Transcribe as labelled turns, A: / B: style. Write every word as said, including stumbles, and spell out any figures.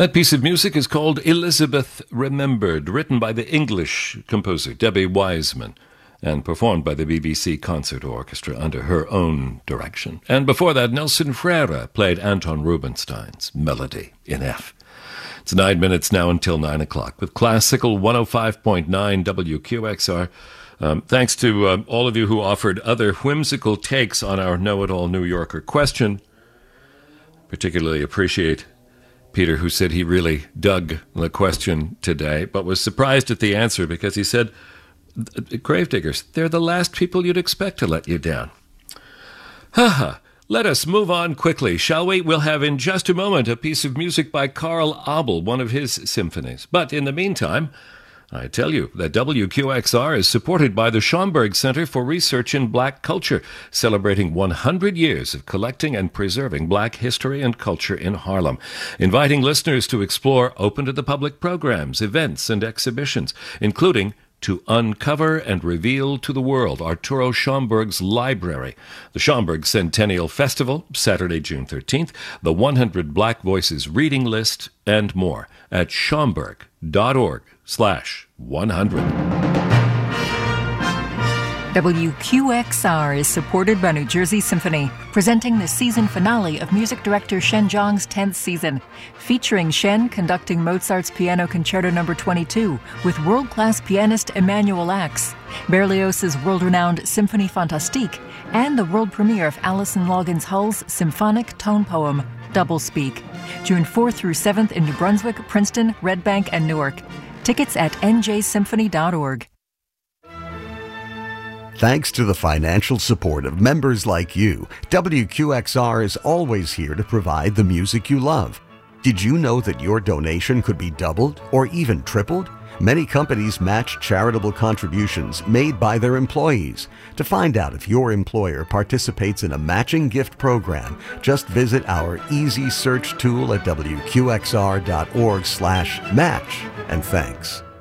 A: That piece of music is called Elizabeth Remembered, written by the English composer Debbie Wiseman and performed by the B B C Concert Orchestra under her own direction. And before that, Nelson Freire played Anton Rubinstein's Melody in F. It's nine minutes now until nine o'clock with Classical one oh five point nine W Q X R. Um, thanks to uh, all of you who offered other whimsical takes on our Know-It-All New Yorker question. Particularly appreciate Peter, who said he really dug the question today, but was surprised at the answer because he said, gravediggers, they're the last people you'd expect to let you down. Ha ha. Let us move on quickly, shall we? We'll have in just a moment a piece of music by Carl Abel, one of his symphonies. But in the meantime, I tell you that W Q X R is supported by the Schomburg Center for Research in Black Culture, celebrating one hundred years of collecting and preserving black history and culture in Harlem, inviting listeners to explore open-to-the-public programs, events, and exhibitions, including to uncover and reveal to the world Arturo Schomburg's library, the Schomburg Centennial Festival, Saturday, June thirteenth, the one hundred Black Voices reading list, and more at schomburg.org slash 100.
B: W Q X R is supported by New Jersey Symphony, presenting the season finale of music director Shen Zhang's tenth season, featuring Shen conducting Mozart's Piano Concerto number twenty-two with world-class pianist Emmanuel Ax, Berlioz's world-renowned Symphonie Fantastique, and the world premiere of Alison Loggins Hull's symphonic tone poem, Doublespeak, June fourth through seventh in New Brunswick, Princeton, Red Bank, and Newark. Tickets at N J symphony dot org.
C: Thanks to the financial support of members like you, W Q X R is always here to provide the music you love. Did you know that your donation could be doubled or even tripled? Many companies match charitable contributions made by their employees. To find out if your employer participates in a matching gift program, just visit our easy search tool at W Q X R dot org slash match. And thanks.